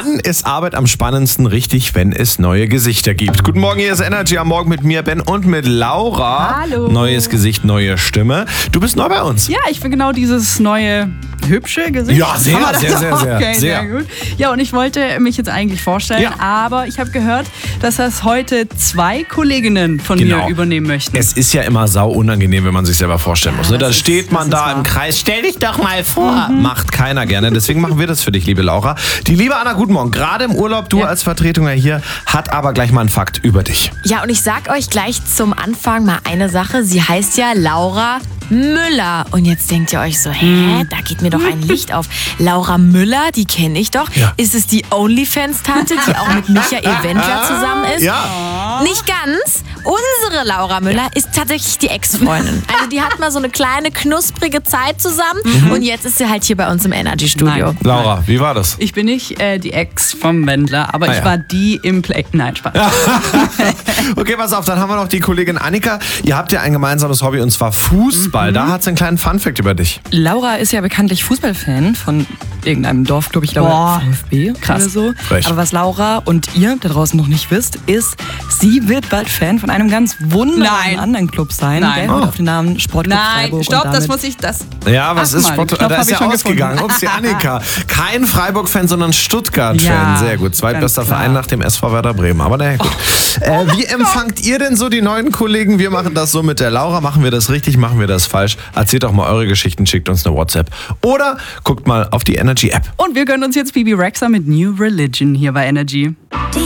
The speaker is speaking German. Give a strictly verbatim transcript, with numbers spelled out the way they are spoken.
Wann ist Arbeit am spannendsten? Richtig, wenn es neue Gesichter gibt. Guten Morgen, hier ist Energy am Morgen mit mir, Ben, und mit Laura. Hallo. Neues Gesicht, neue Stimme. Du bist neu bei uns. Ja, ich bin genau dieses neue, hübsche Gesicht. Ja, sehr, Kann man das sehr, sehr, sehr, Okay, sehr. sehr gut. Ja, und ich wollte mich jetzt eigentlich vorstellen, Ja. aber ich habe gehört, dass das heute zwei Kolleginnen von Genau. mir übernehmen möchten. Es ist ja immer sau unangenehm, wenn man sich selber vorstellen muss. Ne? Da das ist- steht man das da ist im wahr. Kreis. Stell dich doch mal vor. Macht keiner gerne. Deswegen machen wir das für dich, liebe Laura. Die liebe Anna, guten Morgen. Gerade im Urlaub, du Ja. als Vertretung hier, hat aber gleich mal einen Fakt über dich. Ja, und ich sag euch gleich zum Anfang mal eine Sache. Sie heißt ja Laura Müller. Und jetzt denkt ihr euch so, hä, da geht mir doch ein Licht auf. Laura Müller, die kenne ich doch. Ja. Ist es die OnlyFans-Tante, die auch mit Michael Wendler zusammen ist? Ja. Nicht ganz. Unsere Laura Müller ist tatsächlich die Ex-Freundin. Also die hat mal so eine kleine, knusprige Zeit zusammen. Und jetzt ist sie halt hier bei uns im Energy-Studio. Nein. Laura, wie war das? Ich bin nicht äh, die Ex vom Wendler, aber Ah, ich ja. war die im Play... Nein, Spaß. Okay, pass auf, dann haben wir noch die Kollegin Annika. Ihr habt ja ein gemeinsames Hobby und zwar Fußball. Da hat sie einen kleinen Funfact über dich. Laura ist ja bekanntlich Fußballfan von irgendeinem Dorfclub, ich glaube Boah. VfB Krass. oder so. Frech. Aber was Laura und ihr da draußen noch nicht wisst, ist, sie wird bald Fan von einem ganz wunderbaren Nein. anderen Club sein. Nein. Der Oh. wird auf den Namen Sportclub Nein, Freiburg. stopp, und das damit muss ich... Das Ja, was Ach ist mal, Sport? den Knopf Da hab ist ich ja schon ausgegangen. gefunden. Ups, die Annika. Kein Freiburg-Fan, sondern Stuttgart-Fan. Ja, Sehr gut. Zweitbester ganz klar. Verein nach dem S V Werder Bremen. Aber naja, gut. äh, wie empfangt ihr denn so die neuen Kollegen? Wir machen das so mit der Laura. Machen wir das richtig? Machen wir das falsch? Erzählt doch mal eure Geschichten, schickt uns eine WhatsApp. Oder guckt mal auf die Energy-App. Und wir gönnen uns jetzt Bibi Rexha mit New Religion hier bei Energy. Die